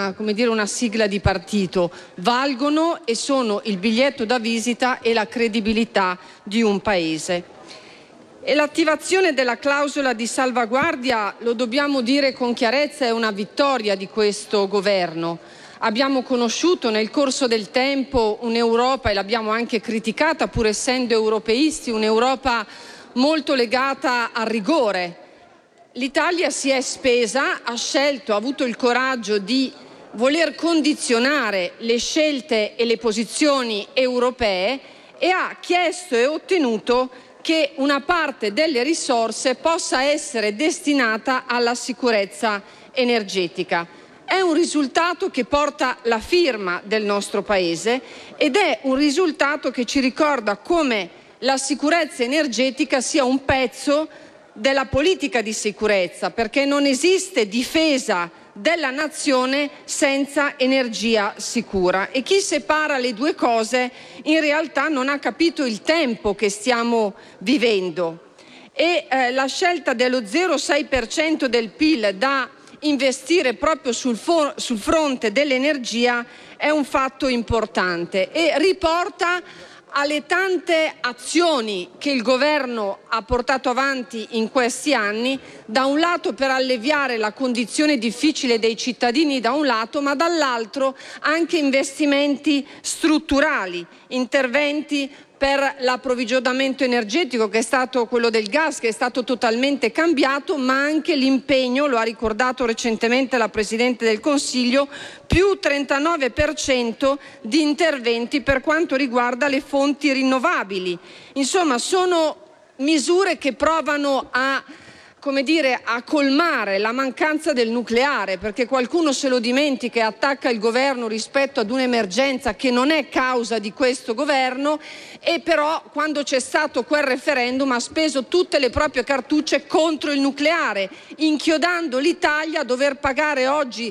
una sigla di partito, valgono e sono il biglietto da visita e la credibilità di un Paese. E l'attivazione della clausola di salvaguardia, lo dobbiamo dire con chiarezza, è una vittoria di questo governo. Abbiamo conosciuto nel corso del tempo un'Europa, e l'abbiamo anche criticata pur essendo europeisti, un'Europa molto legata al rigore. L'Italia si è spesa, ha avuto il coraggio di voler condizionare le scelte e le posizioni europee e ha chiesto e ottenuto che una parte delle risorse possa essere destinata alla sicurezza energetica. È un risultato che porta la firma del nostro Paese ed è un risultato che ci ricorda come la sicurezza energetica sia un pezzo della politica di sicurezza, perché non esiste difesa della nazione senza energia sicura, e chi separa le due cose in realtà non ha capito il tempo che stiamo vivendo. La scelta dello 0,6% del PIL da investire proprio sul fronte dell'energia è un fatto importante e riporta alle tante azioni che il governo ha portato avanti in questi anni, da un lato per alleviare la condizione difficile dei cittadini da un lato, ma dall'altro anche investimenti strutturali, interventi per l'approvvigionamento energetico, che è stato quello del gas, che è stato totalmente cambiato, ma anche l'impegno, lo ha ricordato recentemente la Presidente del Consiglio, più 39% di interventi per quanto riguarda le fonti rinnovabili. Insomma, sono misure che provano a colmare la mancanza del nucleare, perché qualcuno se lo dimentica e attacca il governo rispetto ad un'emergenza che non è causa di questo governo, e però quando c'è stato quel referendum ha speso tutte le proprie cartucce contro il nucleare, inchiodando l'Italia a dover pagare oggi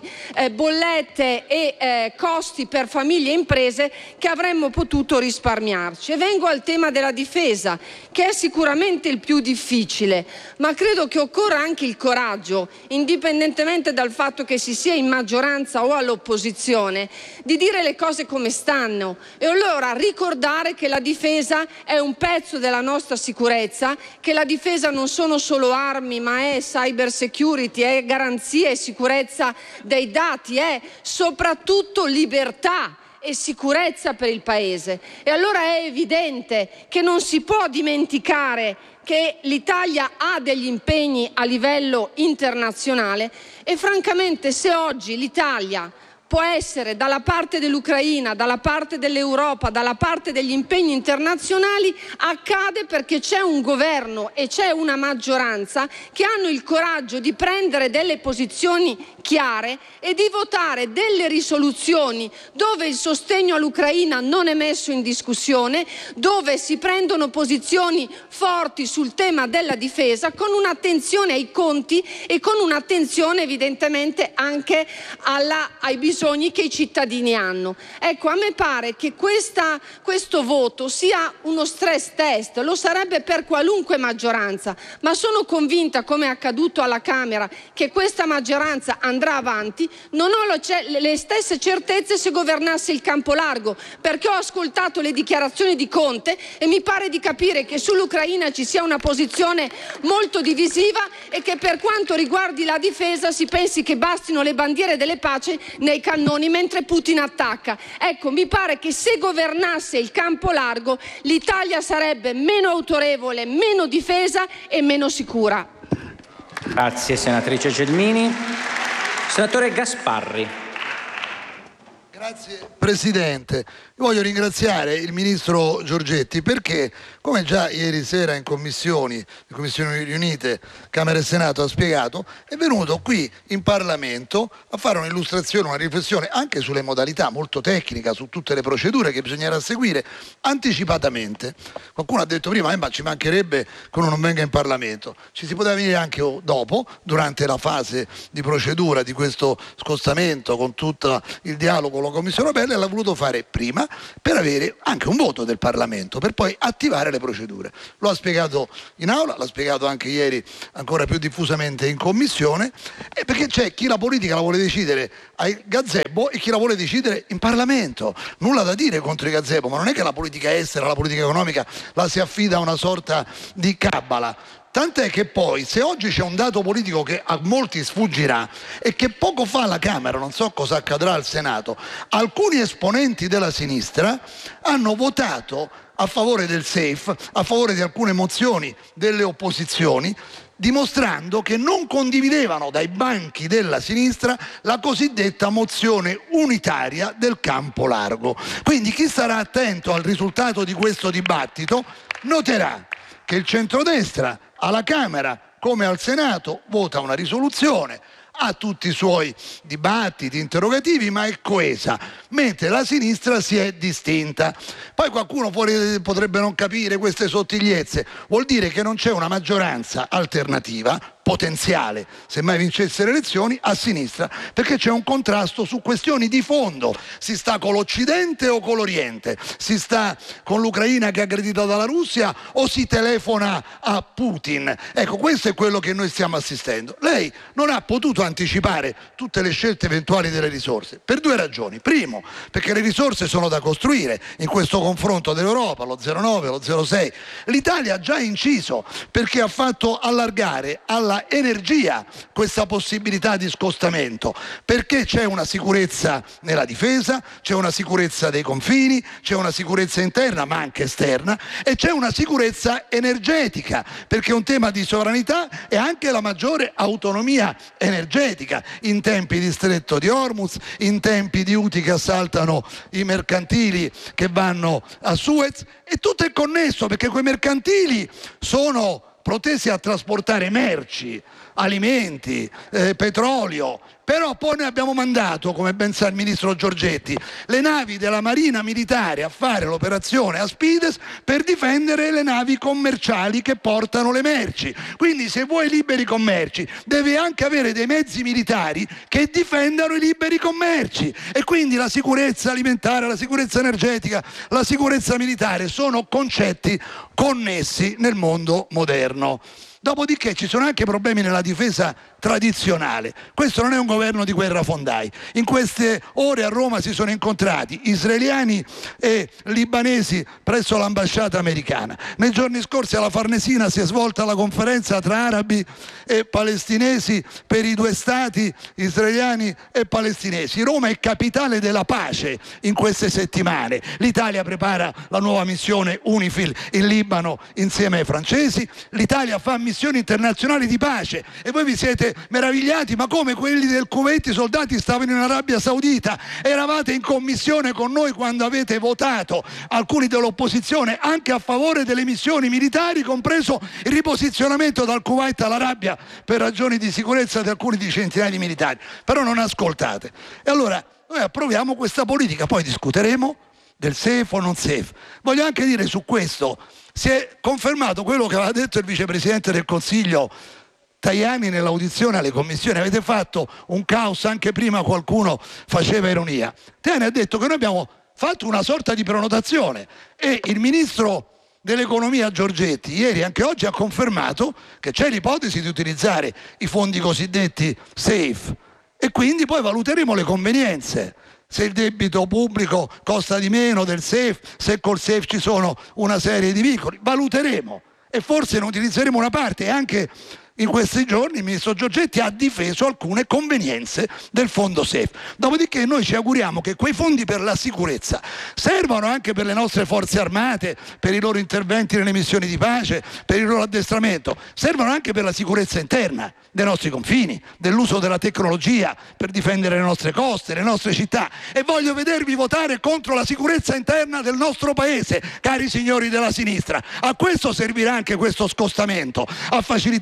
bollette e costi per famiglie e imprese che avremmo potuto risparmiarci. E vengo al tema della difesa, che è sicuramente il più difficile, ma credo che occorra anche il coraggio, indipendentemente dal fatto che si sia in maggioranza o all'opposizione, di dire le cose come stanno e allora ricordare che la difesa è un pezzo della nostra sicurezza, che la difesa non sono solo armi, ma è cyber security, è garanzia e sicurezza dei dati, è soprattutto libertà e sicurezza per il Paese. E allora è evidente che non si può dimenticare che l'Italia ha degli impegni a livello internazionale e francamente se oggi l'Italia può essere dalla parte dell'Ucraina, dalla parte dell'Europa, dalla parte degli impegni internazionali, accade perché c'è un governo e c'è una maggioranza che hanno il coraggio di prendere delle posizioni chiare e di votare delle risoluzioni dove il sostegno all'Ucraina non è messo in discussione, dove si prendono posizioni forti sul tema della difesa, con un'attenzione ai conti e con un'attenzione evidentemente anche ai bisogni che i cittadini hanno. Ecco, a me pare che questo voto sia uno stress test, lo sarebbe per qualunque maggioranza, ma sono convinta, come è accaduto alla Camera, che questa maggioranza andrà avanti. Non ho le stesse certezze se governasse il campo largo, perché ho ascoltato le dichiarazioni di Conte e mi pare di capire che sull'Ucraina ci sia una posizione molto divisiva e che per quanto riguardi la difesa si pensi che bastino le bandiere delle pace nei cannoni mentre Putin attacca. Ecco, mi pare che se governasse il campo largo l'Italia sarebbe meno autorevole, meno difesa e meno sicura. Grazie senatrice Gelmini. Senatore Gasparri. Grazie Presidente. Io voglio ringraziare il Ministro Giorgetti perché, come già ieri sera in Commissioni riunite Camera e Senato ha spiegato, è venuto qui in Parlamento a fare un'illustrazione, una riflessione anche sulle modalità, molto tecnica, su tutte le procedure che bisognerà seguire anticipatamente. Qualcuno ha detto prima, ma ci mancherebbe che uno non venga in Parlamento. Ci si poteva venire anche dopo, durante la fase di procedura di questo scostamento, con tutto il dialogo, la Commissione europea, lei l'ha voluto fare prima per avere anche un voto del Parlamento, per poi attivare le procedure. Lo ha spiegato in aula, l'ha spiegato anche ieri ancora più diffusamente in Commissione, perché c'è chi la politica la vuole decidere ai gazebo e chi la vuole decidere in Parlamento. Nulla da dire contro i gazebo, ma non è che la politica estera, la politica economica la si affida a una sorta di cabala. Tant'è che poi, se oggi c'è un dato politico che a molti sfuggirà, è che poco fa alla Camera, non so cosa accadrà al Senato, alcuni esponenti della sinistra hanno votato a favore del SAFE, a favore di alcune mozioni delle opposizioni, dimostrando che non condividevano dai banchi della sinistra la cosiddetta mozione unitaria del campo largo. Quindi chi starà attento al risultato di questo dibattito noterà che il centrodestra alla Camera come al Senato vota una risoluzione, ha tutti i suoi dibattiti, interrogativi, ma è coesa, mentre la sinistra si è distinta. Poi qualcuno potrebbe non capire queste sottigliezze, vuol dire che non c'è una maggioranza alternativa potenziale, se mai vincesse le elezioni, a sinistra, perché c'è un contrasto su questioni di fondo. Si sta con l'Occidente o con l'Oriente? Si sta con l'Ucraina che è aggredita dalla Russia o si telefona a Putin? Ecco, questo è quello che noi stiamo assistendo. Lei non ha potuto anticipare tutte le scelte eventuali delle risorse per due ragioni. Primo, perché le risorse sono da costruire in questo confronto dell'Europa, lo 0,9, lo 0,6. L'Italia ha già inciso perché ha fatto allargare alla energia questa possibilità di scostamento, perché c'è una sicurezza nella difesa, c'è una sicurezza dei confini, c'è una sicurezza interna ma anche esterna e c'è una sicurezza energetica, perché è un tema di sovranità e anche la maggiore autonomia energetica in tempi di stretto di Hormuz, in tempi di Houthi che assaltano i mercantili che vanno a Suez, e tutto è connesso perché quei mercantili sono protesi a trasportare merci, alimenti, petrolio. Però poi noi abbiamo mandato, come ben sa il ministro Giorgetti, le navi della Marina Militare a fare l'operazione Aspides per difendere le navi commerciali che portano le merci. Quindi se vuoi liberi commerci devi anche avere dei mezzi militari che difendano i liberi commerci, e quindi la sicurezza alimentare, la sicurezza energetica, la sicurezza militare sono concetti connessi nel mondo moderno. Dopodiché ci sono anche problemi nella difesa tradizionale. Questo non è un governo di guerrafondai. In queste ore a Roma si sono incontrati israeliani e libanesi presso l'ambasciata americana. Nei giorni scorsi alla Farnesina si è svolta la conferenza tra arabi e palestinesi per i due stati israeliani e palestinesi. Roma è capitale della pace in queste settimane. L'Italia prepara la nuova missione UNIFIL in Libano insieme ai francesi. L'Italia fa missioni internazionali di pace e voi vi siete meravigliati, ma come quelli del Kuwait, i soldati stavano in Arabia Saudita? Eravate in commissione con noi quando avete votato, alcuni dell'opposizione, anche a favore delle missioni militari, compreso il riposizionamento dal Kuwait all'Arabia per ragioni di sicurezza di alcuni di centinaia di militari, però non ascoltate. E allora noi approviamo questa politica, poi discuteremo del safe o non safe. Voglio anche dire su questo, si è confermato quello che aveva detto il vicepresidente del Consiglio Tajani nell'audizione alle commissioni. Avete fatto un caos, anche prima qualcuno faceva ironia. Tajani ha detto che noi abbiamo fatto una sorta di prenotazione e il ministro dell'economia Giorgetti ieri, anche oggi, ha confermato che c'è l'ipotesi di utilizzare i fondi cosiddetti safe e quindi poi valuteremo le convenienze. Se il debito pubblico costa di meno del SAFE, se col SAFE ci sono una serie di vincoli, valuteremo e forse ne utilizzeremo una parte. E anche in questi giorni il ministro Giorgetti ha difeso alcune convenienze del fondo SAFE. Dopodiché noi ci auguriamo che quei fondi per la sicurezza servano anche per le nostre forze armate, per i loro interventi nelle missioni di pace, per il loro addestramento, servono anche per la sicurezza interna dei nostri confini, dell'uso della tecnologia per difendere le nostre coste, le nostre città. E voglio vedervi votare contro la sicurezza interna del nostro paese, cari signori della sinistra. A questo servirà anche questo scostamento, a facilitare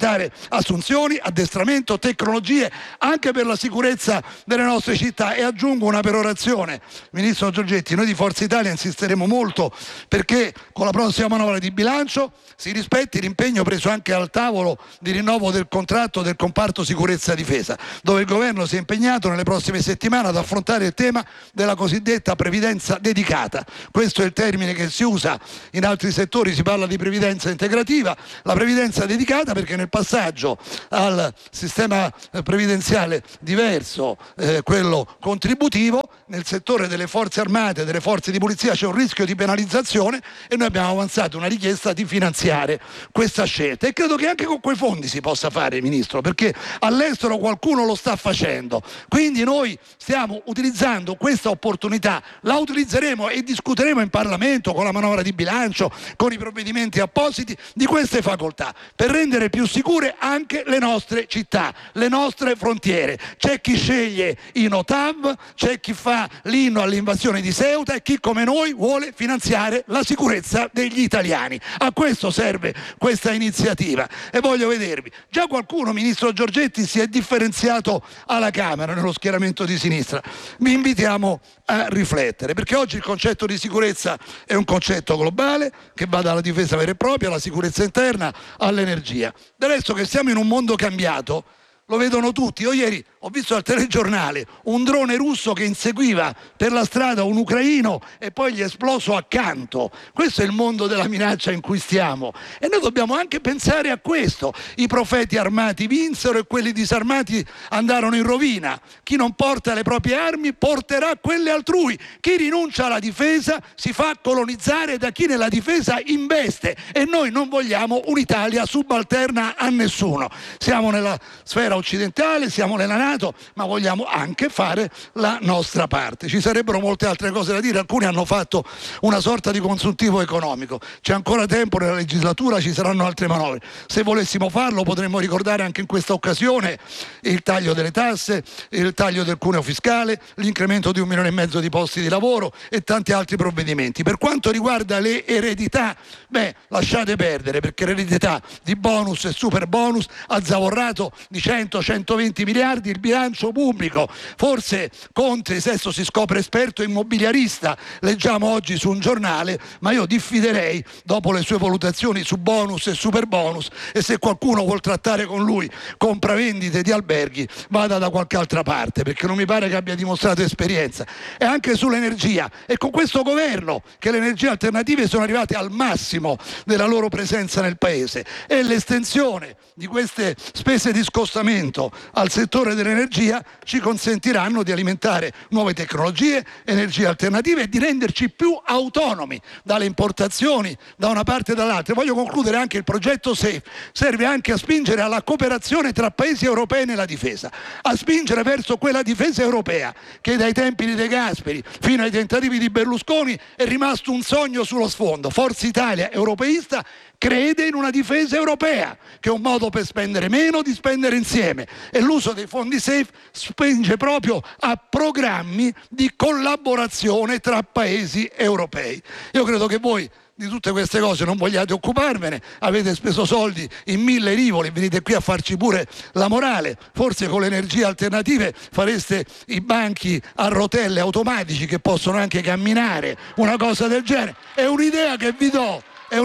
assunzioni, addestramento, tecnologie, anche per la sicurezza delle nostre città. E aggiungo una perorazione, Ministro Giorgetti: noi di Forza Italia insisteremo molto perché con la prossima manovra di bilancio si rispetti l'impegno preso anche al tavolo di rinnovo del contratto del comparto sicurezza e difesa, dove il governo si è impegnato nelle prossime settimane ad affrontare il tema della cosiddetta previdenza dedicata. Questo è il termine che si usa in altri settori, si parla di previdenza integrativa. La previdenza dedicata perché nel passaggio al sistema previdenziale diverso, quello contributivo, nel settore delle forze armate, delle forze di polizia c'è un rischio di penalizzazione e noi abbiamo avanzato una richiesta di finanziare questa scelta, e credo che anche con quei fondi si possa fare, Ministro, perché all'estero qualcuno lo sta facendo. Quindi noi stiamo utilizzando questa opportunità, la utilizzeremo e discuteremo in Parlamento con la manovra di bilancio, con i provvedimenti appositi di queste facoltà, per rendere più sicure anche le nostre città, le nostre frontiere. C'è chi sceglie i no-TAV, c'è chi fa l'inno all'invasione di Ceuta e chi come noi vuole finanziare la sicurezza degli italiani. A questo serve questa iniziativa e voglio vedervi. Già qualcuno, Ministro Giorgetti, si è differenziato alla Camera nello schieramento di sinistra. Vi invitiamo a riflettere, perché oggi il concetto di sicurezza è un concetto globale che va dalla difesa vera e propria alla sicurezza interna all'energia. Del resto, che siamo in un mondo cambiato lo vedono tutti. Io ieri ho visto al telegiornale un drone russo che inseguiva per la strada un ucraino e poi gli è esploso accanto. Questo è il mondo della minaccia in cui stiamo e noi dobbiamo anche pensare a questo. I profeti armati vinsero e quelli disarmati andarono in rovina. Chi non porta le proprie armi porterà quelle altrui. Chi rinuncia alla difesa si fa colonizzare da chi nella difesa investe, e noi non vogliamo un'Italia subalterna a nessuno. Siamo nella sfera occidentale, siamo nella NATO, ma vogliamo anche fare la nostra parte. Ci sarebbero molte altre cose da dire, alcuni hanno fatto una sorta di consuntivo economico. C'è ancora tempo nella legislatura, ci saranno altre manovre. Se volessimo farlo potremmo ricordare anche in questa occasione il taglio delle tasse, il taglio del cuneo fiscale, l'incremento di 1,5 milioni di posti di lavoro e tanti altri provvedimenti. Per quanto riguarda le eredità, lasciate perdere, perché l'eredità di bonus e super bonus ha zavorrato di 100-120 miliardi il bilancio pubblico. Forse Conte adesso si scopre esperto immobiliarista, leggiamo oggi su un giornale, ma io diffiderei dopo le sue valutazioni su bonus e super bonus, e se qualcuno vuol trattare con lui compravendite di alberghi vada da qualche altra parte, perché non mi pare che abbia dimostrato esperienza. E anche sull'energia, e con questo governo che le energie alternative sono arrivate al massimo della loro presenza nel paese, e l'estensione di queste spese di scostamento al settore dell'energia ci consentiranno di alimentare nuove tecnologie, energie alternative e di renderci più autonomi dalle importazioni da una parte e dall'altra. Voglio concludere: anche il progetto SAFE serve anche a spingere alla cooperazione tra paesi europei nella difesa, a spingere verso quella difesa europea che dai tempi di De Gasperi fino ai tentativi di Berlusconi è rimasto un sogno sullo sfondo. Forza Italia europeista crede in una difesa europea, che è un modo per spendere meno, di spendere insieme, e l'uso dei fondi SAFE spinge proprio a programmi di collaborazione tra paesi europei. Io credo che voi di tutte queste cose non vogliate occuparvene, avete speso soldi in 1000 rivoli, venite qui a farci pure la morale. Forse con le energie alternative fareste i banchi a rotelle automatici che possono anche camminare, una cosa del genere. È un'idea che vi do,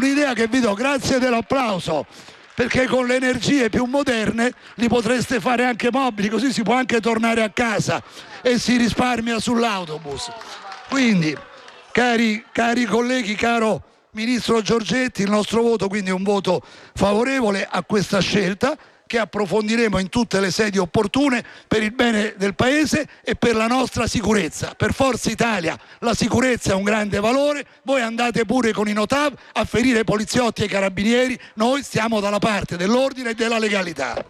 grazie dell'applauso, perché con le energie più moderne li potreste fare anche mobili, così si può anche tornare a casa e si risparmia sull'autobus. Quindi, cari colleghi, caro Ministro Giorgetti, il nostro voto quindi è un voto favorevole a questa scelta, che approfondiremo in tutte le sedi opportune per il bene del Paese e per la nostra sicurezza. Per Forza Italia la sicurezza è un grande valore, voi andate pure con i no-TAV a ferire i poliziotti e i carabinieri, noi stiamo dalla parte dell'ordine e della legalità.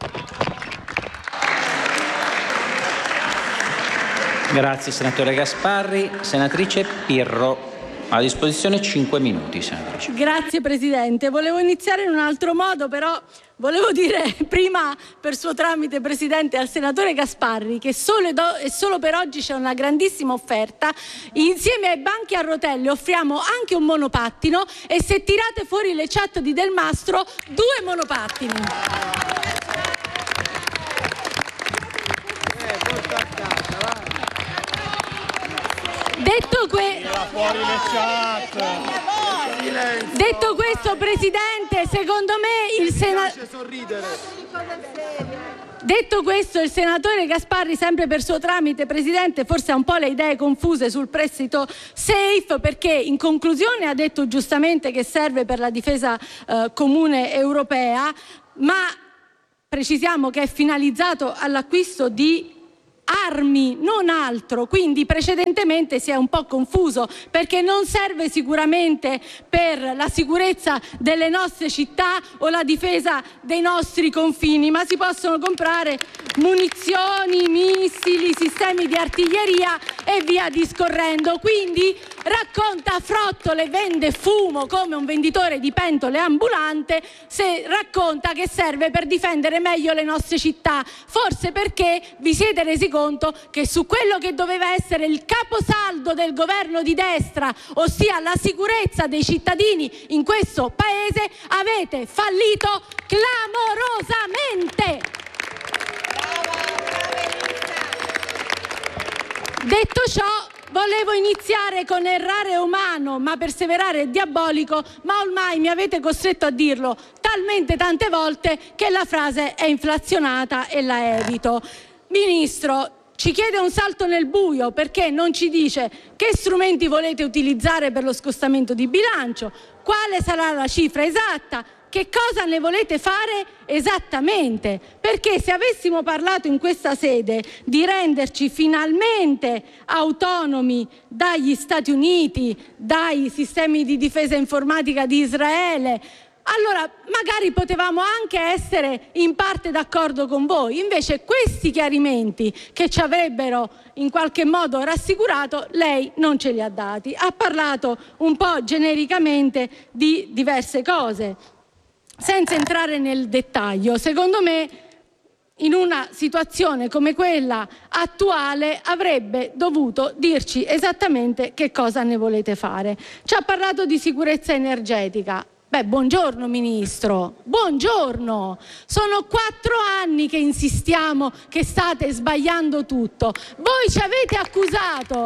Grazie senatore Gasparri. Senatrice Pirro, a disposizione 5 minuti, senatrice. Grazie Presidente. Volevo iniziare in un altro modo, però volevo dire prima, per suo tramite Presidente, al senatore Gasparri che solo per oggi c'è una grandissima offerta. Insieme ai banchi a rotelle offriamo anche un monopattino, e se tirate fuori le chat di Del Mastro, 2 monopattini. Detto questo, Presidente, secondo me il senatore Gasparri, sempre per suo tramite, Presidente, forse ha un po' le idee confuse sul prestito SAFE, perché in conclusione ha detto giustamente che serve per la difesa comune europea, ma precisiamo che è finalizzato all'acquisto di armi, non altro. Quindi precedentemente si è un po' confuso, perché non serve sicuramente per la sicurezza delle nostre città o la difesa dei nostri confini, ma si possono comprare munizioni, missili, sistemi di artiglieria e via discorrendo. Quindi racconta frottole, vende fumo come un venditore di pentole ambulante, se racconta che serve per difendere meglio le nostre città, forse perché vi siete resi conto che su quello che doveva essere il caposaldo del governo di destra, ossia la sicurezza dei cittadini in questo paese, avete fallito clamorosamente. Detto ciò, volevo iniziare con errare è umano, ma perseverare è diabolico, ma ormai mi avete costretto a dirlo talmente tante volte che la frase è inflazionata e la evito. Ministro, ci chiede un salto nel buio perché non ci dice che strumenti volete utilizzare per lo scostamento di bilancio, quale sarà la cifra esatta, che cosa ne volete fare esattamente? Perché se avessimo parlato in questa sede di renderci finalmente autonomi dagli Stati Uniti, dai sistemi di difesa informatica di Israele, allora magari potevamo anche essere in parte d'accordo con voi. Invece questi chiarimenti che ci avrebbero in qualche modo rassicurato, lei non ce li ha dati. Ha parlato un po' genericamente di diverse cose, senza entrare nel dettaglio. Secondo me, in una situazione come quella attuale, avrebbe dovuto dirci esattamente che cosa ne volete fare. Ci ha parlato di sicurezza energetica. Beh, buongiorno Ministro, buongiorno. Sono 4 anni che insistiamo che state sbagliando tutto. Voi ci avete accusato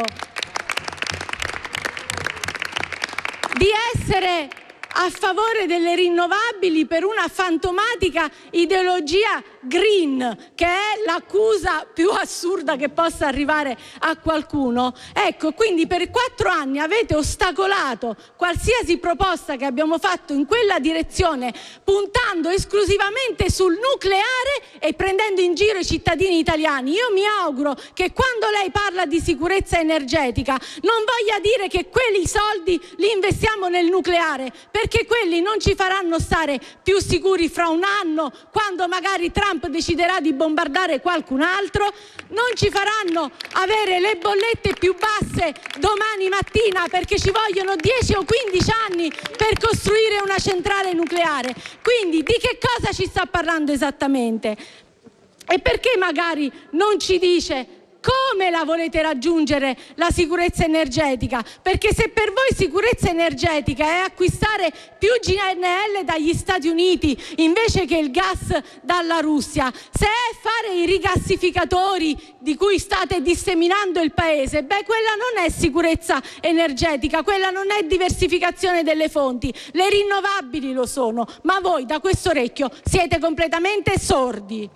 di essere a favore delle rinnovabili per una fantomatica ideologia green, che è l'accusa più assurda che possa arrivare a qualcuno. Ecco, quindi per 4 anni avete ostacolato qualsiasi proposta che abbiamo fatto in quella direzione, puntando esclusivamente sul nucleare e prendendo in giro i cittadini italiani. Io mi auguro che quando lei parla di sicurezza energetica non voglia dire che quelli soldi li investiamo nel nucleare, perché quelli non ci faranno stare più sicuri fra un anno, quando magari Trump deciderà di bombardare qualcun altro, non ci faranno avere le bollette più basse domani mattina, perché ci vogliono 10 o 15 anni per costruire una centrale nucleare. Quindi di che cosa ci sta parlando esattamente? E perché magari non ci dice come la volete raggiungere la sicurezza energetica? Perché se per voi sicurezza energetica è acquistare più GNL dagli Stati Uniti invece che il gas dalla Russia, se è fare i rigassificatori di cui state disseminando il paese, beh, quella non è sicurezza energetica, quella non è diversificazione delle fonti. Le rinnovabili lo sono, ma voi da questo orecchio siete completamente sordi.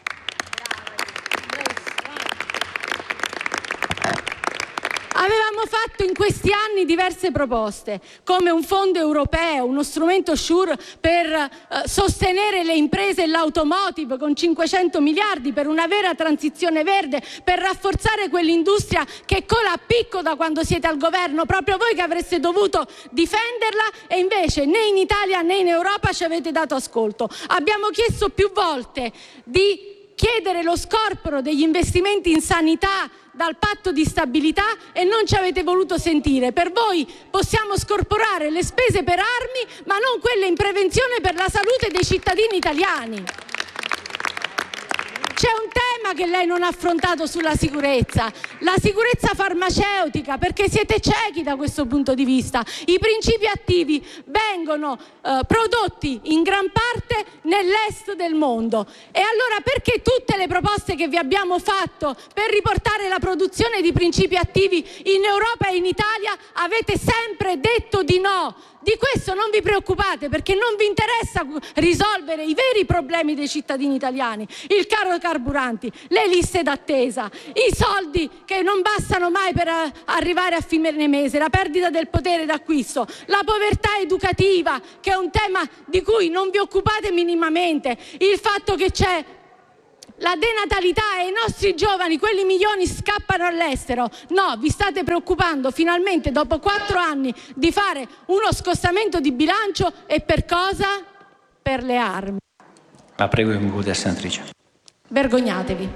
Avevamo fatto in questi anni diverse proposte, come un fondo europeo, uno strumento SURE per sostenere le imprese e l'automotive con 500 miliardi per una vera transizione verde, per rafforzare quell'industria che cola a picco da quando siete al governo, proprio voi che avreste dovuto difenderla, e invece né in Italia né in Europa ci avete dato ascolto. Abbiamo chiesto più volte di chiedere lo scorporo degli investimenti in sanità dal patto di stabilità e non ci avete voluto sentire. Per voi possiamo scorporare le spese per armi, ma non quelle in prevenzione per la salute dei cittadini italiani. C'è un tema tema che lei non ha affrontato sulla sicurezza, la sicurezza farmaceutica, perché siete ciechi da questo punto di vista. I principi attivi vengono prodotti in gran parte nell'est del mondo. E allora perché tutte le proposte che vi abbiamo fatto per riportare la produzione di principi attivi in Europa e in Italia avete sempre detto di no? Di questo non vi preoccupate, perché non vi interessa risolvere i veri problemi dei cittadini italiani: il caro carburanti, le liste d'attesa, i soldi che non bastano mai per arrivare a fine mese, la perdita del potere d'acquisto, la povertà educativa, che è un tema di cui non vi occupate minimamente, il fatto che c'è la denatalità e i nostri giovani, quelli milioni, scappano all'estero. No, vi state preoccupando finalmente dopo 4 anni di fare uno scostamento di bilancio, e per cosa? Per le armi. La prego di concludere, senatrice. Vergognatevi.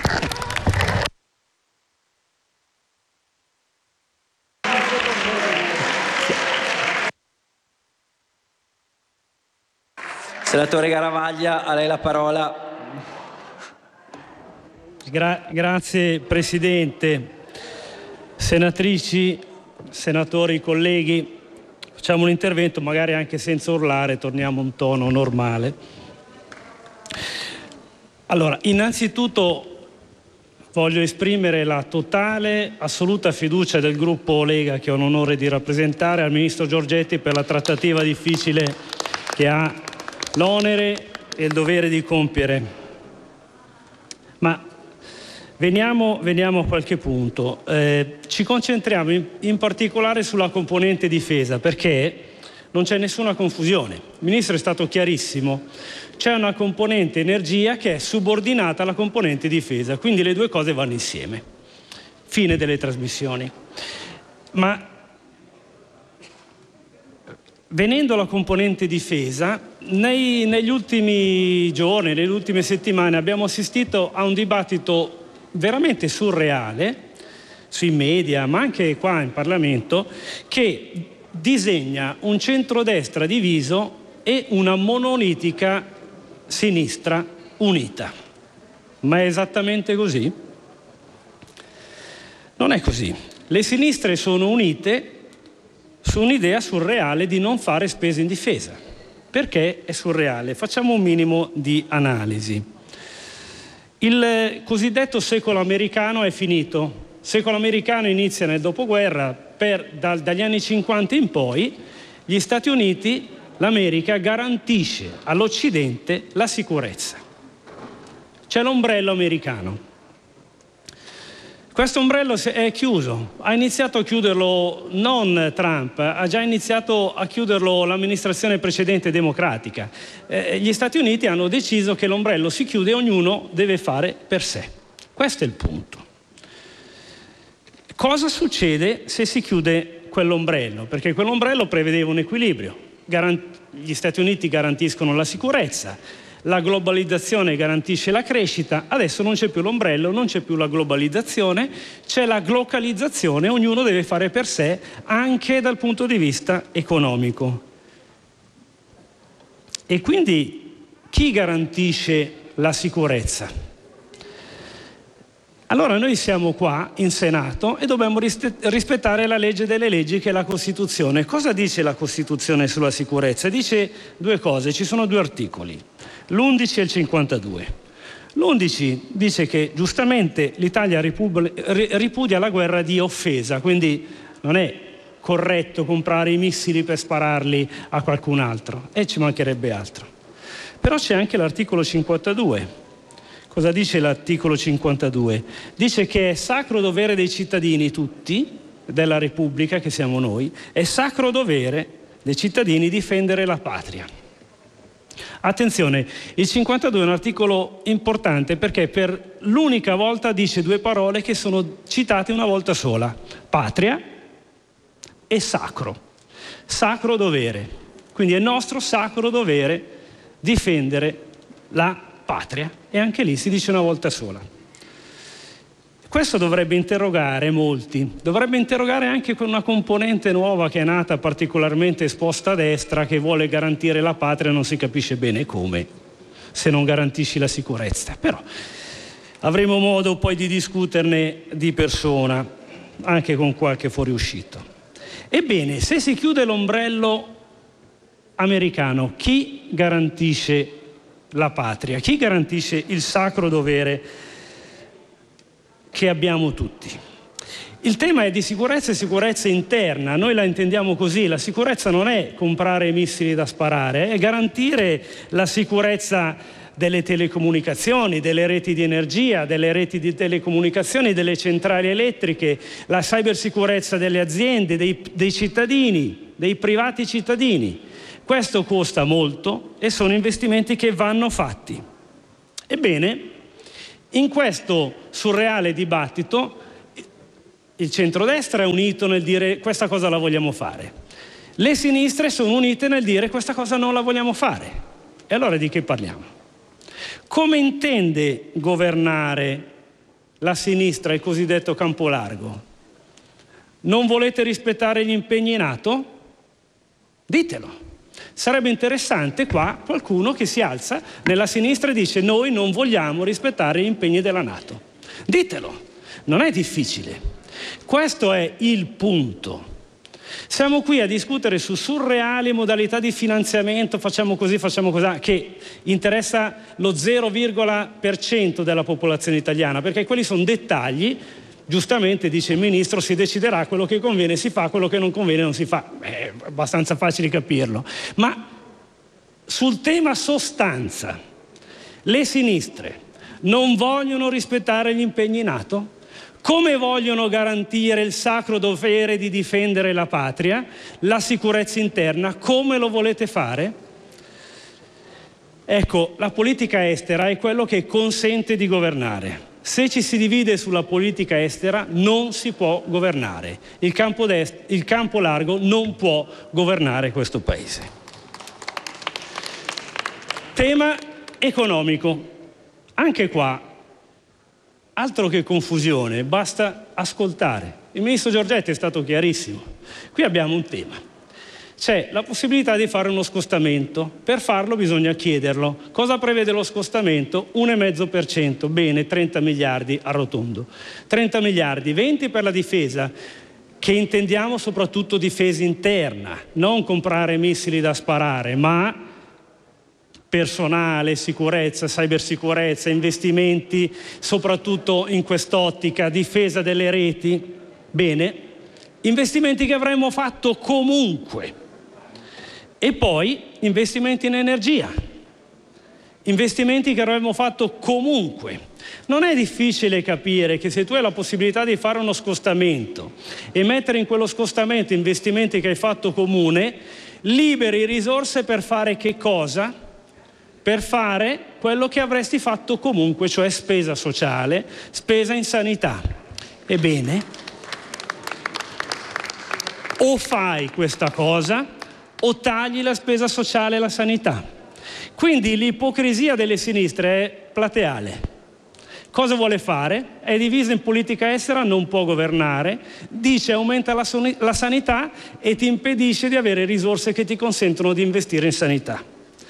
Senatore Garavaglia, a lei la parola. Grazie Presidente. Senatrici, senatori, colleghi, facciamo un intervento magari anche senza urlare, torniamo a un tono normale. Allora, innanzitutto voglio esprimere la totale, assoluta fiducia del gruppo Lega, che ho l'onore di rappresentare, al Ministro Giorgetti per la trattativa difficile che ha l'onere e il dovere di compiere. Ma veniamo a qualche punto. Ci concentriamo in particolare sulla componente difesa, perché non c'è nessuna confusione. Il Ministro è stato chiarissimo: c'è una componente energia che è subordinata alla componente difesa, quindi le due cose vanno insieme. Fine delle trasmissioni. Ma venendo alla componente difesa, negli ultimi giorni, nelle ultime settimane abbiamo assistito a un dibattito veramente surreale sui media, ma anche qua in Parlamento, che disegna un centrodestra diviso e una monolitica sinistra unita. Ma è esattamente così? Non è così. Le sinistre sono unite su un'idea surreale di non fare spese in difesa. Perché è surreale? Facciamo un minimo di analisi. Il cosiddetto secolo americano è finito. Il secolo americano inizia nel dopoguerra. Dagli anni 50 in poi gli Stati Uniti, l'America, garantisce all'Occidente la sicurezza. C'è l'ombrello americano. Questo ombrello è chiuso. Ha iniziato a chiuderlo non Trump, ha già iniziato a chiuderlo l'amministrazione precedente democratica. Gli Stati Uniti hanno deciso che l'ombrello si chiude e ognuno deve fare per sé. Questo è il punto. Cosa succede se si chiude quell'ombrello? Perché quell'ombrello prevedeva un equilibrio. Gli Stati Uniti garantiscono la sicurezza, la globalizzazione garantisce la crescita. Adesso non c'è più l'ombrello, non c'è più la globalizzazione, c'è la glocalizzazione, ognuno deve fare per sé anche dal punto di vista economico. E quindi chi garantisce la sicurezza? Allora noi siamo qua in Senato e dobbiamo rispettare la legge delle leggi, che è la Costituzione. Cosa dice la Costituzione sulla sicurezza? Dice due cose, ci sono due articoli, l'11 e il 52. L'11 dice che giustamente l'Italia ripudia la guerra di offesa, quindi non è corretto comprare i missili per spararli a qualcun altro, e ci mancherebbe altro. Però c'è anche l'articolo 52. Cosa dice l'articolo 52? Dice che è sacro dovere dei cittadini tutti, della Repubblica, che siamo noi, è sacro dovere dei cittadini difendere la patria. Attenzione, il 52 è un articolo importante perché per l'unica volta dice due parole che sono citate una volta sola: patria e sacro. Sacro dovere. Quindi è nostro sacro dovere difendere la patria, e anche lì si dice una volta sola. Questo dovrebbe interrogare molti, dovrebbe interrogare anche con una componente nuova che è nata particolarmente esposta a destra, che vuole garantire la patria, non si capisce bene come, se non garantisci la sicurezza. Però Avremo modo poi di discuterne di persona, anche con qualche fuoriuscito. Ebbene, se si chiude l'ombrello americano, chi garantisce la patria? Chi garantisce il sacro dovere che abbiamo tutti? Il tema è di sicurezza e sicurezza interna. Noi la intendiamo così: la sicurezza non è comprare missili da sparare, è garantire la sicurezza delle telecomunicazioni, delle reti di energia, delle reti di telecomunicazioni, delle centrali elettriche, la cybersicurezza delle aziende, dei cittadini, dei privati cittadini. Questo costa molto e sono investimenti che vanno fatti. Ebbene, in questo surreale dibattito il centrodestra è unito nel dire questa cosa la vogliamo fare. Le sinistre sono unite nel dire questa cosa non la vogliamo fare. E allora di che parliamo? Come intende governare la sinistra, il cosiddetto campo largo? Non volete rispettare gli impegni NATO? Ditelo. Sarebbe interessante qua qualcuno che si alza nella sinistra e dice noi non vogliamo rispettare gli impegni della NATO. Ditelo. Non è difficile. Questo è il punto. Siamo qui a discutere su surreali modalità di finanziamento, facciamo così, facciamo così, che interessa lo 0,% della popolazione italiana, perché quelli sono dettagli. Giustamente dice il Ministro, si deciderà, quello che conviene si fa, quello che non conviene non si fa. È abbastanza facile capirlo. Ma sul tema sostanza, le sinistre non vogliono rispettare gli impegni NATO? Come vogliono garantire il sacro dovere di difendere la patria, la sicurezza interna? Come lo volete fare? Ecco, la politica estera è quello che consente di governare. Se ci si divide sulla politica estera non si può governare. Il campo largo non può governare questo Paese. Tema economico. Anche qua, altro che confusione, basta ascoltare. Il ministro Giorgetti è stato chiarissimo. Qui abbiamo un tema. C'è la possibilità di fare uno scostamento. Per farlo bisogna chiederlo. Cosa prevede lo scostamento? 1,5%. Bene, 30 miliardi arrotondo. 30 miliardi, 20 per la difesa, che intendiamo soprattutto difesa interna. Non comprare missili da sparare, ma personale, sicurezza, cybersicurezza, investimenti soprattutto in quest'ottica, difesa delle reti. Bene, investimenti che avremmo fatto comunque. E poi investimenti in energia, investimenti che avremmo fatto comunque. Non è difficile capire che se tu hai la possibilità di fare uno scostamento e mettere in quello scostamento investimenti che hai fatto comune, liberi risorse per fare che cosa? Per fare quello che avresti fatto comunque, cioè spesa sociale, spesa in sanità. Ebbene, o fai questa cosa o tagli la spesa sociale e la sanità. Quindi l'ipocrisia delle sinistre è plateale. Cosa vuole fare? È divisa in politica estera, non può governare, dice aumenta la sanità e ti impedisce di avere risorse che ti consentono di investire in sanità.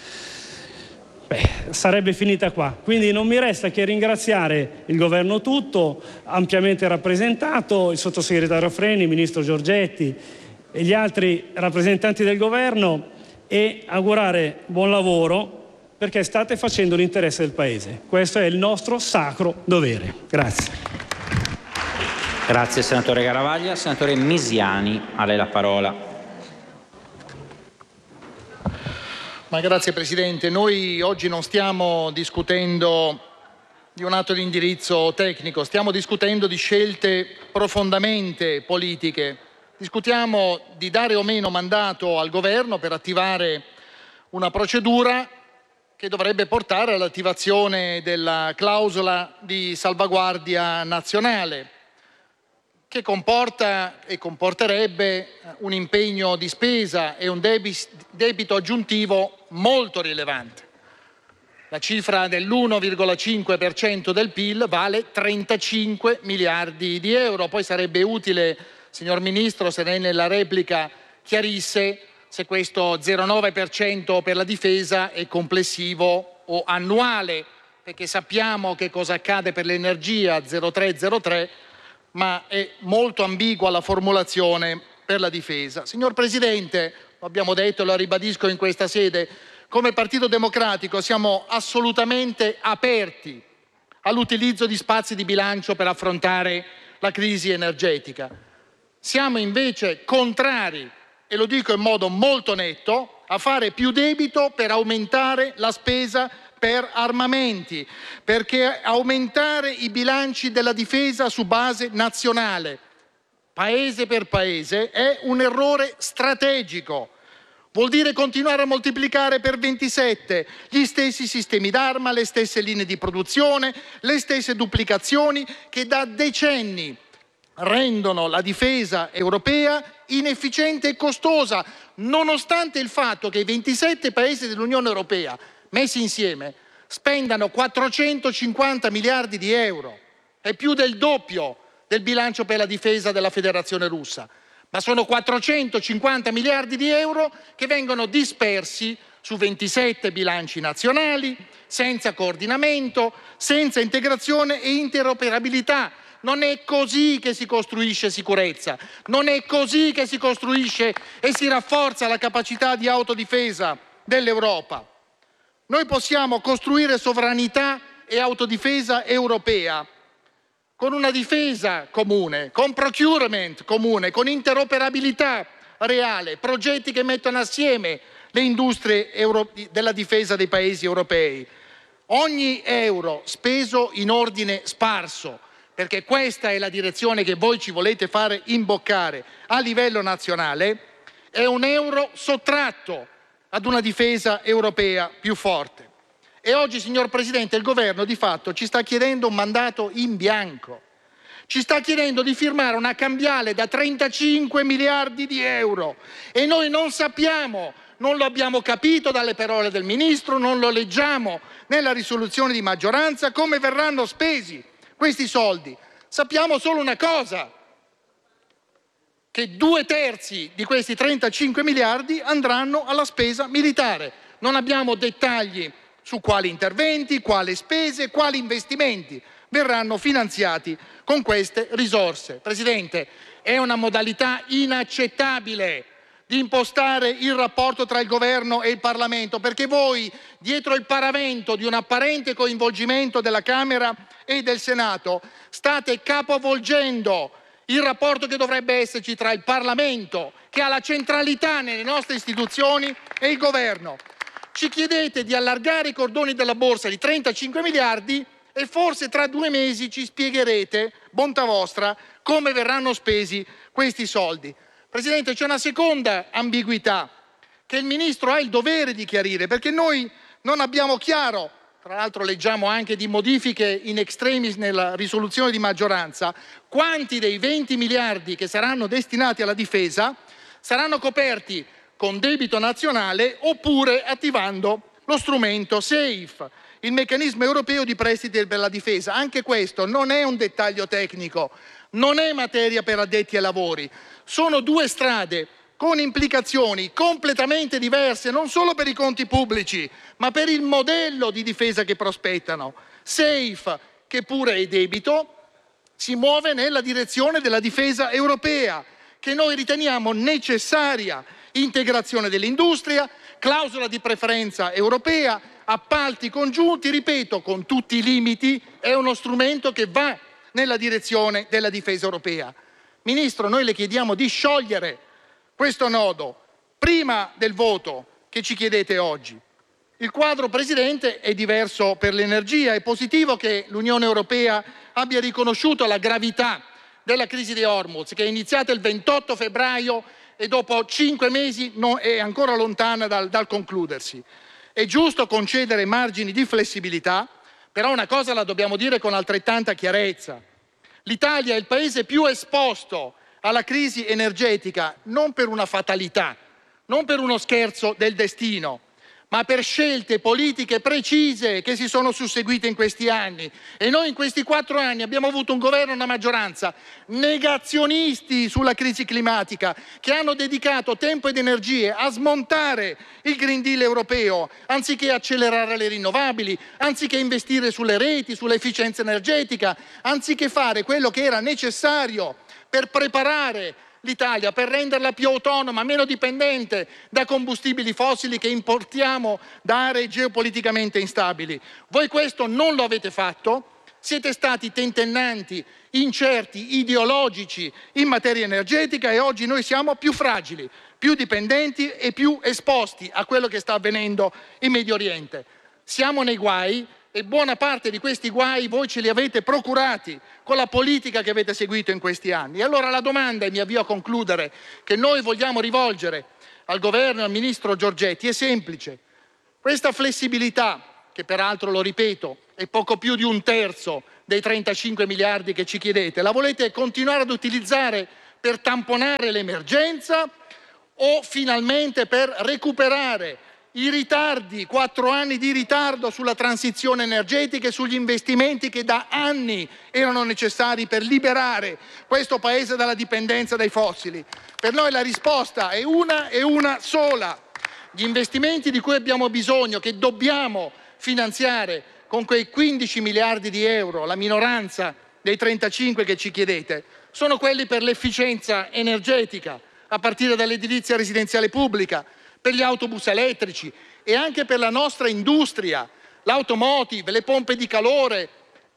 Sarebbe finita qua. Quindi non mi resta che ringraziare il governo tutto, ampiamente rappresentato, il sottosegretario Freni, il ministro Giorgetti e gli altri rappresentanti del governo, e augurare buon lavoro perché state facendo l'interesse del Paese. Questo è il nostro sacro dovere. Grazie. Grazie senatore Garavaglia. Senatore Misiani, a lei la parola. Ma grazie Presidente. Noi oggi non stiamo discutendo di un atto di indirizzo tecnico, stiamo discutendo di scelte profondamente politiche. Discutiamo di dare o meno mandato al governo per attivare una procedura che dovrebbe portare all'attivazione della clausola di salvaguardia nazionale, che comporta e comporterebbe un impegno di spesa e un debito aggiuntivo molto rilevante. La cifra dell'1,5% del PIL vale 35 miliardi di euro. Poi sarebbe utile, signor Ministro, se lei nella replica chiarisse se questo 0,9% per la difesa è complessivo o annuale, perché sappiamo che cosa accade per l'energia 0303, ma è molto ambigua la formulazione per la difesa. Signor Presidente, lo abbiamo detto e lo ribadisco in questa sede, come Partito Democratico siamo assolutamente aperti all'utilizzo di spazi di bilancio per affrontare la crisi energetica. Siamo invece contrari, e lo dico in modo molto netto, a fare più debito per aumentare la spesa per armamenti, perché aumentare i bilanci della difesa su base nazionale, paese per paese, è un errore strategico. Vuol dire continuare a moltiplicare per 27 gli stessi sistemi d'arma, le stesse linee di produzione, le stesse duplicazioni che da decenni rendono la difesa europea inefficiente e costosa, nonostante il fatto che i 27 paesi dell'Unione Europea messi insieme spendano 450 miliardi di euro, è più del doppio del bilancio per la difesa della Federazione Russa, ma sono 450 miliardi di euro che vengono dispersi su 27 bilanci nazionali, senza coordinamento, senza integrazione e interoperabilità. Non è così che si costruisce sicurezza, non è così che si costruisce e si rafforza la capacità di autodifesa dell'Europa. Noi possiamo costruire sovranità e autodifesa europea con una difesa comune, con procurement comune, con interoperabilità reale, progetti che mettono assieme le industrie della difesa dei paesi europei. Ogni euro speso in ordine sparso, perché questa è la direzione che voi ci volete fare imboccare a livello nazionale, è un euro sottratto ad una difesa europea più forte. E oggi, signor Presidente, il Governo di fatto ci sta chiedendo un mandato in bianco. Ci sta chiedendo di firmare una cambiale da 35 miliardi di euro e noi non sappiamo, non lo abbiamo capito dalle parole del Ministro, non lo leggiamo nella risoluzione di maggioranza, come verranno spesi questi soldi. Sappiamo solo una cosa, che 2/3 di questi 35 miliardi andranno alla spesa militare. Non abbiamo dettagli su quali interventi, quali spese, quali investimenti verranno finanziati con queste risorse. Presidente, è una modalità inaccettabile di impostare il rapporto tra il Governo e il Parlamento, perché voi, dietro il paravento di un apparente coinvolgimento della Camera e del Senato, state capovolgendo il rapporto che dovrebbe esserci tra il Parlamento, che ha la centralità nelle nostre istituzioni, e il Governo. Ci chiedete di allargare i cordoni della borsa di 35 miliardi e forse tra 2 mesi ci spiegherete, bontà vostra, come verranno spesi questi soldi. Presidente, c'è una seconda ambiguità che il Ministro ha il dovere di chiarire, perché noi non abbiamo chiaro, tra l'altro leggiamo anche di modifiche in extremis nella risoluzione di maggioranza, quanti dei 20 miliardi che saranno destinati alla difesa saranno coperti con debito nazionale oppure attivando lo strumento SAFE, il meccanismo europeo di prestiti per la difesa. Anche questo non è un dettaglio tecnico, non è materia per addetti ai lavori, sono 2 strade con implicazioni completamente diverse, non solo per i conti pubblici, ma per il modello di difesa che prospettano. SAFE, che pure è debito, si muove nella direzione della difesa europea, che noi riteniamo necessaria, integrazione dell'industria, clausola di preferenza europea, appalti congiunti, ripeto, con tutti i limiti, è uno strumento che va nella direzione della difesa europea. Ministro, noi le chiediamo di sciogliere questo nodo prima del voto che ci chiedete oggi. Il quadro, Presidente, è diverso per l'energia. È positivo che l'Unione Europea abbia riconosciuto la gravità della crisi di Hormuz, che è iniziata il 28 febbraio e dopo 5 mesi è ancora lontana dal concludersi. È giusto concedere margini di flessibilità, però una cosa la dobbiamo dire con altrettanta chiarezza. L'Italia è il paese più esposto alla crisi energetica non per una fatalità, non per uno scherzo del destino, ma per scelte politiche precise che si sono susseguite in questi anni. E noi in questi 4 anni abbiamo avuto un governo e una maggioranza negazionisti sulla crisi climatica, che hanno dedicato tempo ed energie a smontare il Green Deal europeo, anziché accelerare le rinnovabili, anziché investire sulle reti, sull'efficienza energetica, anziché fare quello che era necessario per preparare l'Italia, per renderla più autonoma, meno dipendente da combustibili fossili che importiamo da aree geopoliticamente instabili. Voi questo non lo avete fatto, siete stati tentennanti, incerti, ideologici in materia energetica e oggi noi siamo più fragili, più dipendenti e più esposti a quello che sta avvenendo in Medio Oriente. Siamo nei guai e buona parte di questi guai voi ce li avete procurati con la politica che avete seguito in questi anni. E allora la domanda, e mi avvio a concludere, che noi vogliamo rivolgere al governo e al ministro Giorgetti è semplice. Questa flessibilità, che peraltro, lo ripeto, è poco più di 1/3 dei 35 miliardi che ci chiedete, la volete continuare ad utilizzare per tamponare l'emergenza o finalmente per recuperare i ritardi, 4 anni di ritardo sulla transizione energetica e sugli investimenti che da anni erano necessari per liberare questo Paese dalla dipendenza dai fossili? Per noi la risposta è una sola. Gli investimenti di cui abbiamo bisogno, che dobbiamo finanziare con quei 15 miliardi di euro, la minoranza dei 35 che ci chiedete, sono quelli per l'efficienza energetica, a partire dall'edilizia residenziale pubblica, per gli autobus elettrici e anche per la nostra industria, l'automotive, le pompe di calore,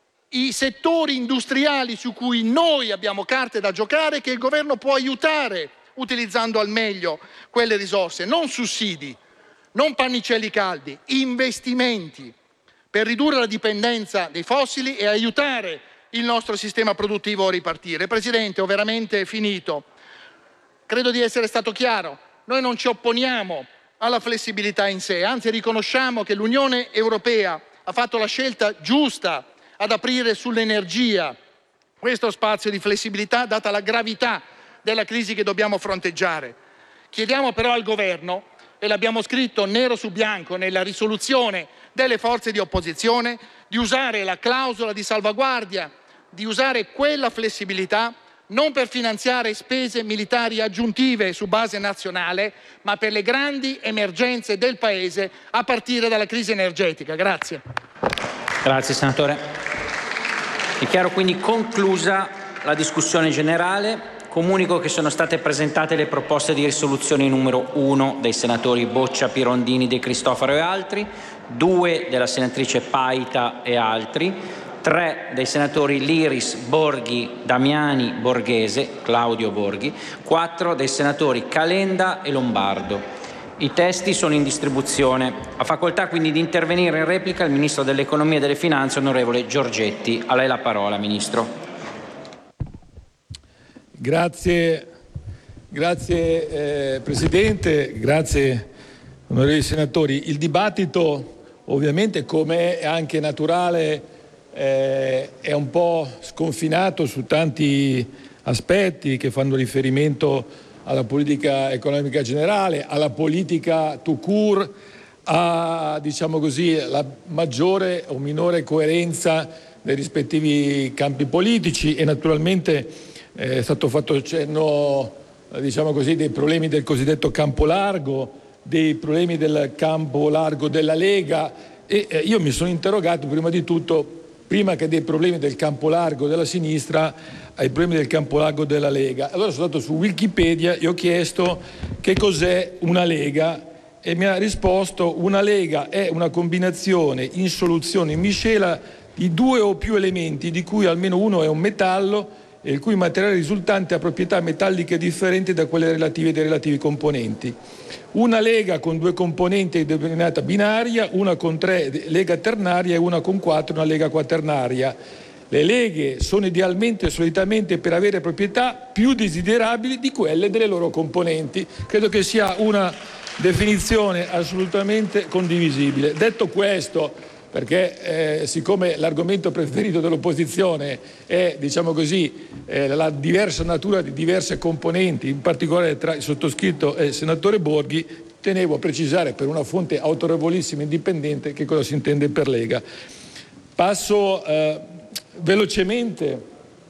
i settori industriali su cui noi abbiamo carte da giocare, che il governo può aiutare utilizzando al meglio quelle risorse. Non sussidi, non pannicelli caldi, investimenti per ridurre la dipendenza dai fossili e aiutare il nostro sistema produttivo a ripartire. Presidente, ho veramente finito. Credo di essere stato chiaro. Noi non ci opponiamo alla flessibilità in sé, anzi riconosciamo che l'Unione Europea ha fatto la scelta giusta ad aprire sull'energia questo spazio di flessibilità, data la gravità della crisi che dobbiamo fronteggiare. Chiediamo però al governo, e l'abbiamo scritto nero su bianco nella risoluzione delle forze di opposizione, di usare la clausola di salvaguardia, di usare quella flessibilità non per finanziare spese militari aggiuntive su base nazionale, ma per le grandi emergenze del Paese, a partire dalla crisi energetica. Grazie. Grazie senatore. Dichiaro quindi conclusa la discussione generale. Comunico che sono state presentate le proposte di risoluzione numero 1 dei senatori Boccia, Pirondini, De Cristofaro e altri, 2 della senatrice Paita e altri, 3 dei senatori Liris, Borghi, Damiani, Borghese, Claudio Borghi, 4 dei senatori Calenda e Lombardo. I testi sono in distribuzione. Ha facoltà quindi di intervenire in replica il Ministro dell'Economia e delle Finanze, onorevole Giorgetti. A lei la parola, Ministro. Grazie Presidente, grazie onorevoli senatori. Il dibattito ovviamente, come è anche naturale, è un po' sconfinato su tanti aspetti che fanno riferimento alla politica economica generale, alla politica tout court, a, diciamo così, la maggiore o minore coerenza dei rispettivi campi politici e naturalmente è stato fatto cenno, diciamo così, dei problemi del cosiddetto campo largo, dei problemi del campo largo della Lega e io mi sono interrogato prima di tutto, prima che dei problemi del campo largo della sinistra, ai problemi del campo largo della Lega. Allora sono andato su Wikipedia e ho chiesto che cos'è una Lega e mi ha risposto: una Lega è una combinazione in soluzione in miscela di 2 o più elementi di cui almeno uno è un metallo e il cui materiale risultante ha proprietà metalliche differenti da quelle relative dei relativi componenti. Una lega con 2 componenti è denominata binaria, una con 3 lega ternaria e una con 4 una lega quaternaria. Le leghe sono idealmente e solitamente per avere proprietà più desiderabili di quelle delle loro componenti. Credo che sia una definizione assolutamente condivisibile. Detto questo, perché siccome l'argomento preferito dell'opposizione è, diciamo così, la diversa natura di diverse componenti, in particolare tra il sottoscritto e il senatore Borghi, tenevo a precisare per una fonte autorevolissima e indipendente che cosa si intende per Lega. Passo velocemente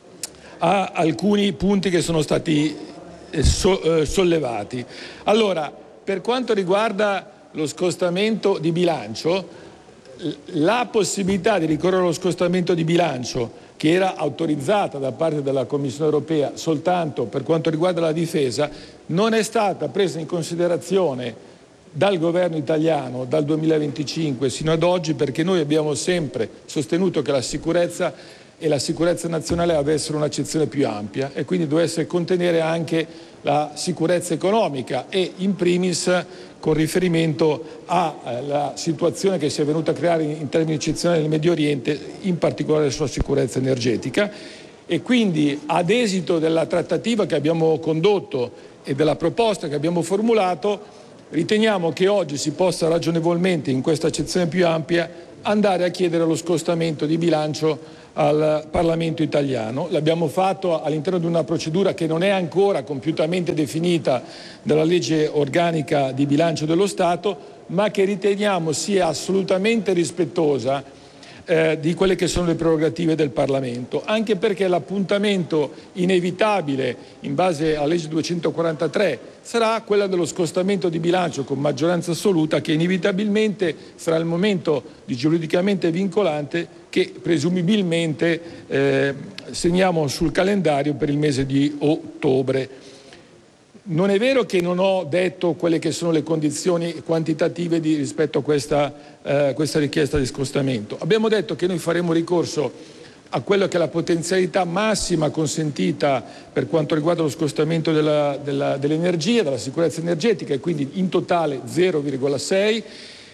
a alcuni punti che sono stati sollevati. Allora, per quanto riguarda lo scostamento di bilancio, la possibilità di ricorrere allo scostamento di bilancio, che era autorizzata da parte della Commissione europea soltanto per quanto riguarda la difesa, non è stata presa in considerazione dal governo italiano dal 2025 sino ad oggi, perché noi abbiamo sempre sostenuto che la sicurezza e la sicurezza nazionale avessero un'accezione più ampia e quindi dovesse contenere anche la sicurezza economica e in primis con riferimento alla situazione che si è venuta a creare in termini eccezionali nel Medio Oriente, in particolare sulla sicurezza energetica. E quindi ad esito della trattativa che abbiamo condotto e della proposta che abbiamo formulato, riteniamo che oggi si possa ragionevolmente, in questa accezione più ampia, andare a chiedere lo scostamento di bilancio al Parlamento italiano. L'abbiamo fatto all'interno di una procedura che non è ancora compiutamente definita dalla legge organica di bilancio dello Stato, ma che riteniamo sia assolutamente rispettosa di quelle che sono le prerogative del Parlamento, anche perché l'appuntamento inevitabile in base alla legge 243 sarà quella dello scostamento di bilancio con maggioranza assoluta, che inevitabilmente sarà il momento di giuridicamente vincolante che presumibilmente segniamo sul calendario per il mese di ottobre. Non è vero che non ho detto quelle che sono le condizioni quantitative rispetto a questa richiesta di scostamento. Abbiamo detto che noi faremo ricorso a quello che è la potenzialità massima consentita per quanto riguarda lo scostamento dell'energia, della sicurezza energetica, e quindi in totale 0,6.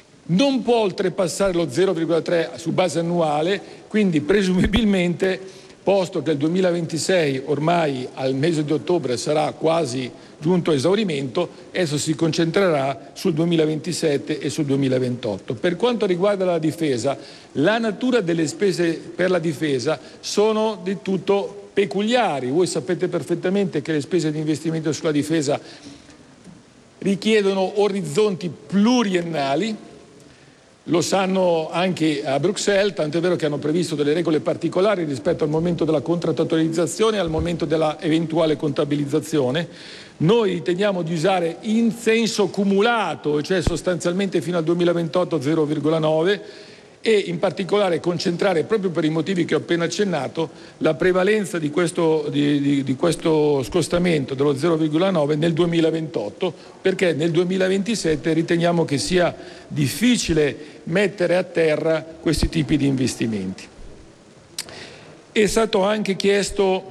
Non può oltrepassare lo 0,3 su base annuale, quindi presumibilmente, posto che il 2026 ormai al mese di ottobre sarà quasi giunto a esaurimento, esso si concentrerà sul 2027 e sul 2028. Per quanto riguarda la difesa, la natura delle spese per la difesa sono di tutto peculiari. Voi sapete perfettamente che le spese di investimento sulla difesa richiedono orizzonti pluriennali. Lo sanno anche a Bruxelles, tanto è vero che hanno previsto delle regole particolari rispetto al momento della contrattualizzazione e al momento della eventuale contabilizzazione. Noi riteniamo di usare in senso cumulato, cioè sostanzialmente fino al 2028 0,9, e in particolare concentrare, proprio per i motivi che ho appena accennato, la prevalenza di questo scostamento dello 0,9 nel 2028, perché nel 2027 riteniamo che sia difficile mettere a terra questi tipi di investimenti. È stato anche chiesto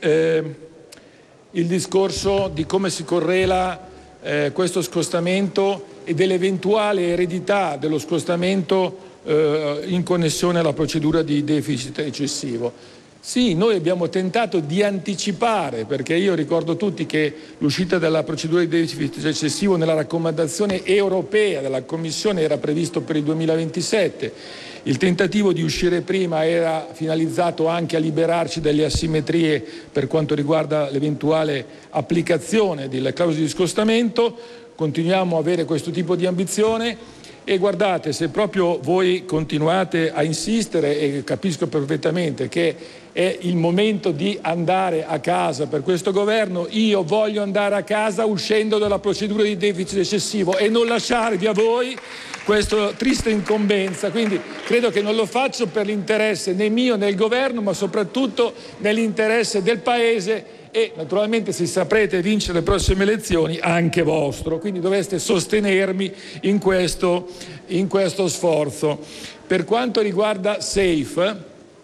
il discorso di come si correla questo scostamento e dell'eventuale eredità dello scostamento in connessione alla procedura di deficit eccessivo. Sì, noi abbiamo tentato di anticipare, perché io ricordo tutti che l'uscita dalla procedura di deficit eccessivo nella raccomandazione europea della Commissione era previsto per il 2027. Il tentativo di uscire prima era finalizzato anche a liberarci dalle asimmetrie per quanto riguarda l'eventuale applicazione delle clausole di scostamento. Continuiamo a avere questo tipo di ambizione. E guardate, se proprio voi continuate a insistere, e capisco perfettamente che è il momento di andare a casa per questo governo, io voglio andare a casa uscendo dalla procedura di deficit eccessivo e non lasciarvi a voi questa triste incombenza. Quindi credo che non lo faccio per l'interesse né mio né del governo, ma soprattutto nell'interesse del Paese e naturalmente, se saprete vincere le prossime elezioni, anche vostro. Quindi dovreste sostenermi in questo sforzo. Per quanto riguarda SAFE,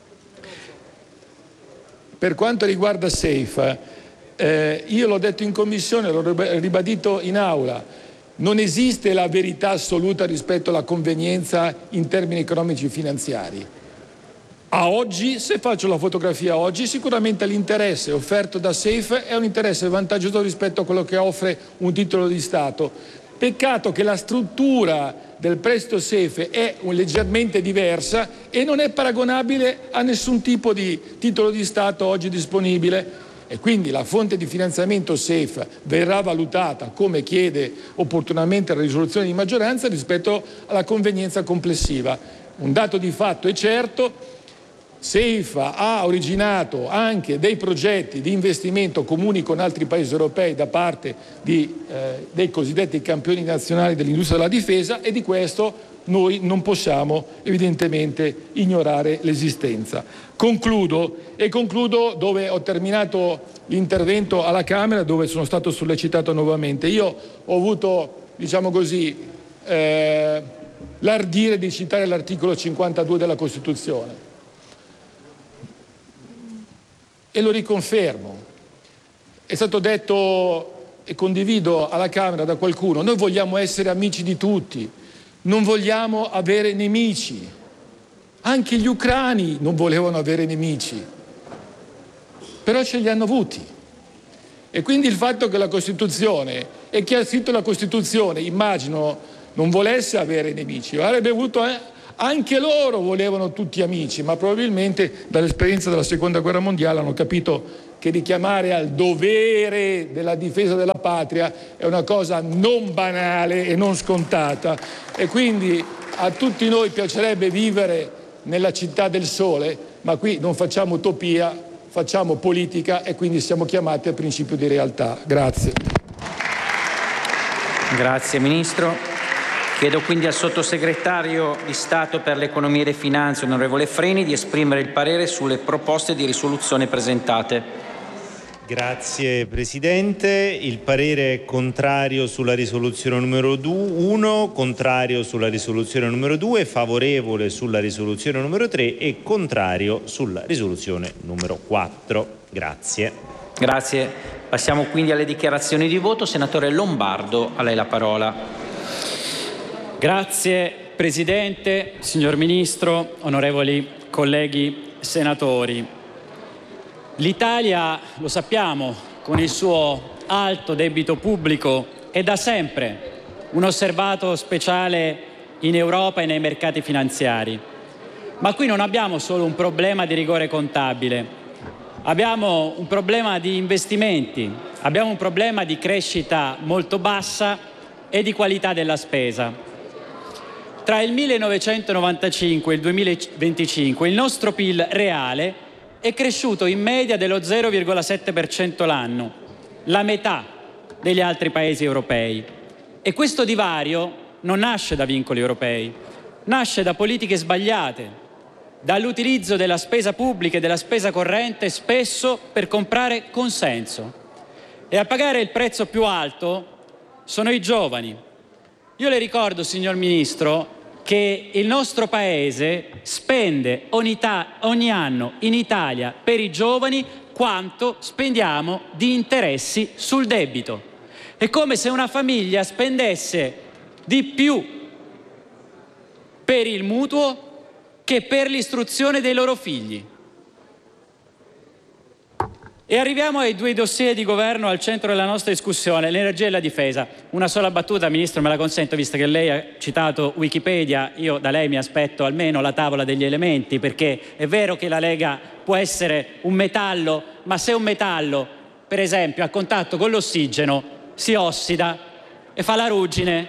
io l'ho detto in Commissione, l'ho ribadito in Aula, non esiste la verità assoluta rispetto alla convenienza in termini economici e finanziari. A oggi, se faccio la fotografia oggi, sicuramente l'interesse offerto da SAFE è un interesse vantaggioso rispetto a quello che offre un titolo di Stato. Peccato che la struttura del prestito SEFE è leggermente diversa e non è paragonabile a nessun tipo di titolo di Stato oggi disponibile, e quindi la fonte di finanziamento SEF verrà valutata, come chiede opportunamente la risoluzione di maggioranza, rispetto alla convenienza complessiva. Un dato di fatto è certo: SEF ha originato anche dei progetti di investimento comuni con altri paesi europei da parte dei cosiddetti campioni nazionali dell'industria della difesa, e di questo noi non possiamo evidentemente ignorare l'esistenza. Concludo dove ho terminato l'intervento alla Camera, dove sono stato sollecitato nuovamente. Io ho avuto, diciamo così, l'ardire di citare l'articolo 52 della Costituzione. E lo riconfermo. È stato detto, e condivido alla Camera da qualcuno, noi vogliamo essere amici di tutti, non vogliamo avere nemici. Anche gli ucraini non volevano avere nemici, però ce li hanno avuti. E quindi il fatto che la Costituzione, e chi ha scritto la Costituzione, immagino, non volesse avere nemici, avrebbe avuto anche loro volevano tutti amici, ma probabilmente dall'esperienza della Seconda Guerra Mondiale hanno capito che richiamare al dovere della difesa della patria è una cosa non banale e non scontata, e quindi a tutti noi piacerebbe vivere nella città del sole, ma qui non facciamo utopia, facciamo politica, e quindi siamo chiamati al principio di realtà. Grazie. Grazie Ministro. Chiedo quindi al Sottosegretario di Stato per l'Economia e le Finanze, onorevole Freni, di esprimere il parere sulle proposte di risoluzione presentate. Grazie Presidente. Il parere è contrario sulla risoluzione numero 1, contrario sulla risoluzione numero 2, favorevole sulla risoluzione numero 3 e contrario sulla risoluzione numero 4. Grazie. Grazie. Passiamo quindi alle dichiarazioni di voto. Senatore Lombardo, a lei la parola. Grazie Presidente, signor Ministro, onorevoli colleghi senatori. L'Italia, lo sappiamo, con il suo alto debito pubblico è da sempre un osservato speciale in Europa e nei mercati finanziari. Ma qui non abbiamo solo un problema di rigore contabile, abbiamo un problema di investimenti, abbiamo un problema di crescita molto bassa e di qualità della spesa. Tra il 1995 e il 2025 il nostro PIL reale è cresciuto in media dello 0,7% l'anno, la metà degli altri paesi europei. E questo divario non nasce da vincoli europei, nasce da politiche sbagliate, dall'utilizzo della spesa pubblica e della spesa corrente spesso per comprare consenso. E a pagare il prezzo più alto sono i giovani. Io le ricordo, signor Ministro, che il nostro Paese spende ogni anno in Italia per i giovani quanto spendiamo di interessi sul debito. È come se una famiglia spendesse di più per il mutuo che per l'istruzione dei loro figli. E arriviamo ai due dossier di governo al centro della nostra discussione, l'energia e la difesa. Una sola battuta, Ministro, me la consento, visto che lei ha citato Wikipedia. Io da lei mi aspetto almeno la tavola degli elementi, perché è vero che la Lega può essere un metallo, ma se un metallo, per esempio, a contatto con l'ossigeno, si ossida e fa la ruggine.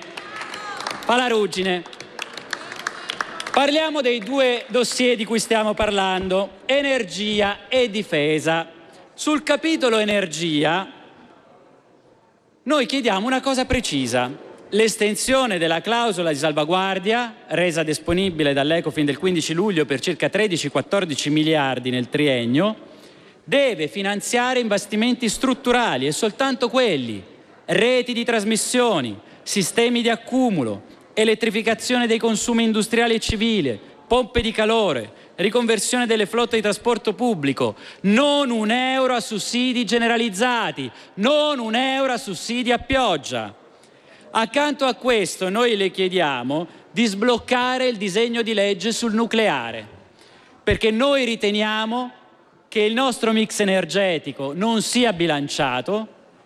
Parliamo dei due dossier di cui stiamo parlando, energia e difesa. Sul capitolo energia noi chiediamo una cosa precisa: l'estensione della clausola di salvaguardia resa disponibile dall'Ecofin del 15 luglio per circa 13-14 miliardi nel triennio deve finanziare investimenti strutturali, e soltanto quelli: reti di trasmissioni, sistemi di accumulo, elettrificazione dei consumi industriali e civili, pompe di calore, riconversione delle flotte di trasporto pubblico. Non un euro a sussidi generalizzati, non un euro a sussidi a pioggia. Accanto a questo noi le chiediamo di sbloccare il disegno di legge sul nucleare, perché noi riteniamo che il nostro mix energetico non sia bilanciato,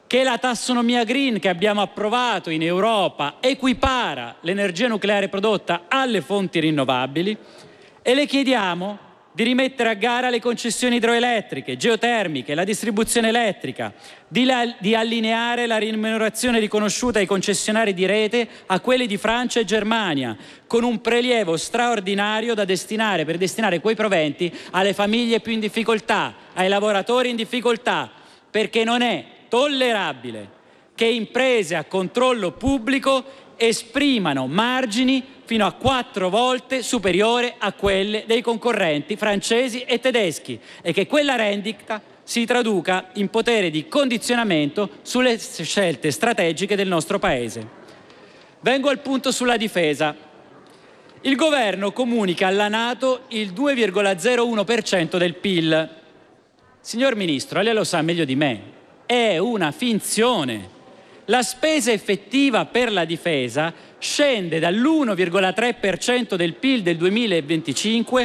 che la tassonomia green che abbiamo approvato in Europa equipara l'energia nucleare prodotta alle fonti rinnovabili, e le chiediamo di rimettere a gara le concessioni idroelettriche, geotermiche, la distribuzione elettrica, di allineare la remunerazione riconosciuta ai concessionari di rete a quelli di Francia e Germania, con un prelievo straordinario per destinare quei proventi alle famiglie più in difficoltà, ai lavoratori in difficoltà, perché non è tollerabile che imprese a controllo pubblico esprimano margini fino a 4 volte superiore a quelle dei concorrenti francesi e tedeschi, e che quella rendita si traduca in potere di condizionamento sulle scelte strategiche del nostro Paese. Vengo al punto sulla difesa. Il governo comunica alla NATO il 2,01% del PIL. Signor Ministro, lei lo sa meglio di me, è una finzione. La spesa effettiva per la difesa scende dall'1,3% del PIL del 2025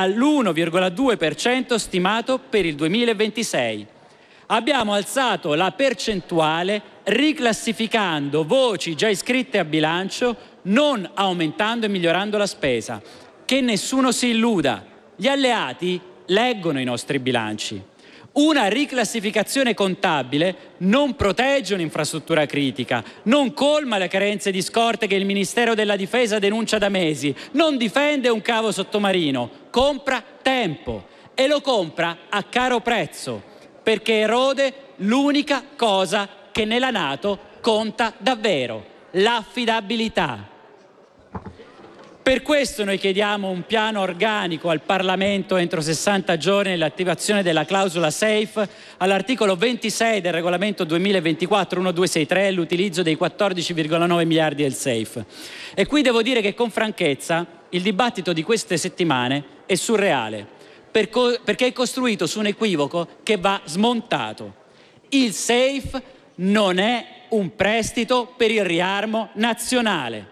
all'1,2% stimato per il 2026. Abbiamo alzato la percentuale riclassificando voci già iscritte a bilancio, non aumentando e migliorando la spesa. Che nessuno si illuda, gli alleati leggono i nostri bilanci. Una riclassificazione contabile non protegge un'infrastruttura critica, non colma le carenze di scorte che il Ministero della Difesa denuncia da mesi, non difende un cavo sottomarino, compra tempo, e lo compra a caro prezzo, perché erode l'unica cosa che nella NATO conta davvero: l'affidabilità. Per questo noi chiediamo un piano organico al Parlamento entro 60 giorni nell'attivazione della clausola SAFE all'articolo 26 del regolamento 2024-1263 e l'utilizzo dei 14,9 miliardi del SAFE. E qui devo dire che con franchezza il dibattito di queste settimane è surreale, perché è costruito su un equivoco che va smontato. Il SAFE non è un prestito per il riarmo nazionale.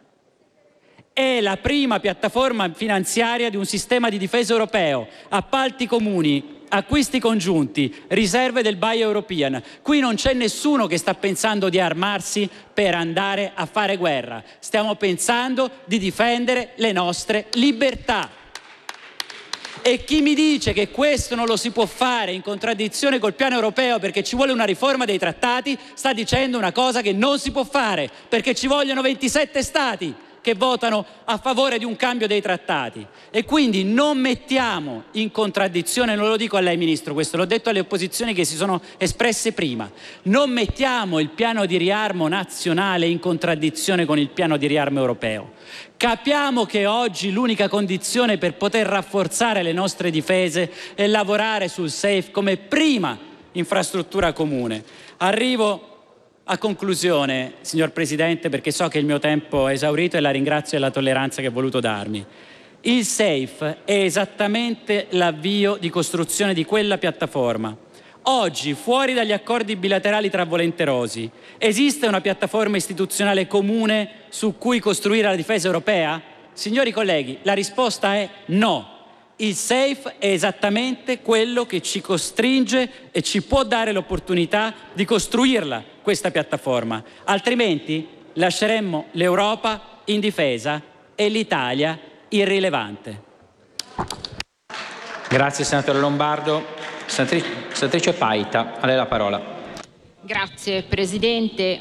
È la prima piattaforma finanziaria di un sistema di difesa europeo, appalti comuni, acquisti congiunti, riserve del Buy European. Qui non c'è nessuno che sta pensando di armarsi per andare a fare guerra. Stiamo pensando di difendere le nostre libertà. E chi mi dice che questo non lo si può fare in contraddizione col piano europeo perché ci vuole una riforma dei trattati, sta dicendo una cosa che non si può fare, perché ci vogliono 27 Stati che votano a favore di un cambio dei trattati. E quindi non mettiamo in contraddizione, non lo dico a lei Ministro, questo l'ho detto alle opposizioni che si sono espresse prima, non mettiamo il piano di riarmo nazionale in contraddizione con il piano di riarmo europeo. Capiamo che oggi l'unica condizione per poter rafforzare le nostre difese è lavorare sul SAFE come prima infrastruttura comune. Arrivo a conclusione, signor Presidente, perché so che il mio tempo è esaurito e la ringrazio della tolleranza che ha voluto darmi. Il SAFE è esattamente l'avvio di costruzione di quella piattaforma. Oggi, fuori dagli accordi bilaterali tra volenterosi, esiste una piattaforma istituzionale comune su cui costruire la difesa europea? Signori colleghi, la risposta è no. Il SAFE è esattamente quello che ci costringe e ci può dare l'opportunità di costruirla, questa piattaforma. Altrimenti lasceremmo l'Europa indifesa e l'Italia irrilevante. Grazie senatore Lombardo. Senatrice Paita, a lei la parola. Grazie Presidente.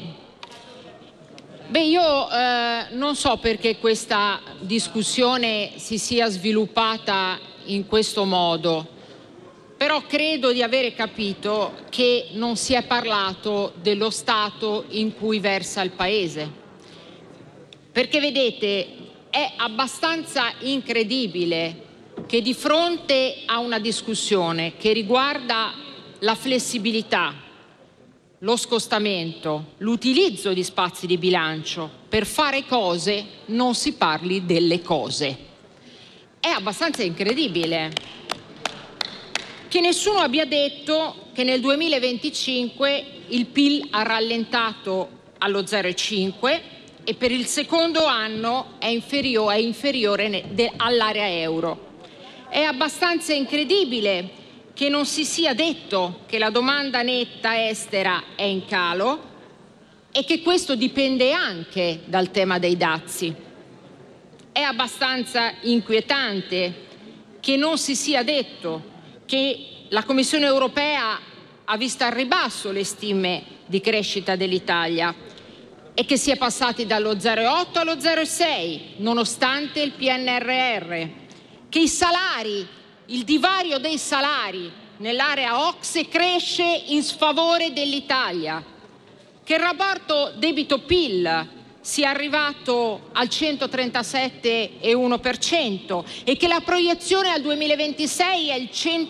Io non so perché questa discussione si sia sviluppata in questo modo, però credo di avere capito che non si è parlato dello stato in cui versa il Paese. Perché vedete, è abbastanza incredibile che di fronte a una discussione che riguarda la flessibilità, lo scostamento, l'utilizzo di spazi di bilancio per fare cose, non si parli delle cose. È abbastanza incredibile che nessuno abbia detto che nel 2025 il PIL ha rallentato allo 0,5 e per il secondo anno è inferiore all'area euro. È abbastanza incredibile che non si sia detto che la domanda netta estera è in calo e che questo dipende anche dal tema dei dazi. È abbastanza inquietante che non si sia detto che la Commissione europea ha visto al ribasso le stime di crescita dell'Italia e che si è passati dallo 0,8 allo 0,6 nonostante il PNRR, che i salari, il divario dei salari nell'area OCSE cresce in sfavore dell'Italia, che il rapporto debito-PIL sia arrivato al 137,1% e che la proiezione al 2026 è il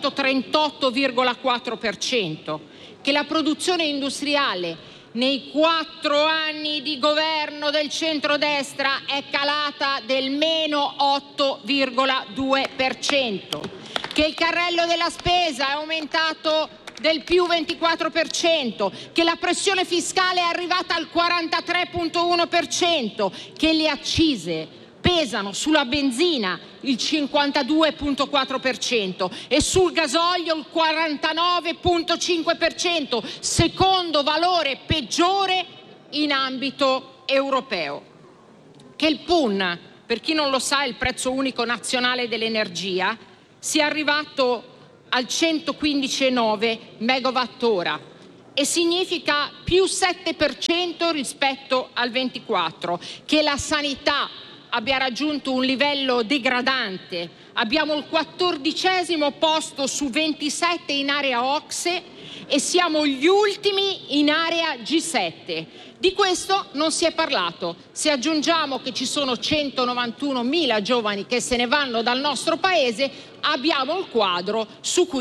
138,4%, che la produzione industriale nei 4 anni di governo del centrodestra è calata del meno 8,2%, che il carrello della spesa è aumentato del più 24%, che la pressione fiscale è arrivata al 43,1%, che le accise pesano sulla benzina il 52,4% e sul gasolio il 49,5%, secondo valore peggiore in ambito europeo. Che il PUN, per chi non lo sa, è il prezzo unico nazionale dell'energia, sia arrivato al 115,9 megawattora e significa più 7% rispetto al 24, che la sanità abbia raggiunto un livello degradante. Abbiamo il 14° posto su 27 in area OCSE e siamo gli ultimi in area G7. Di questo non si è parlato. Se aggiungiamo che ci sono 191.000 giovani che se ne vanno dal nostro paese, abbiamo il quadro su cui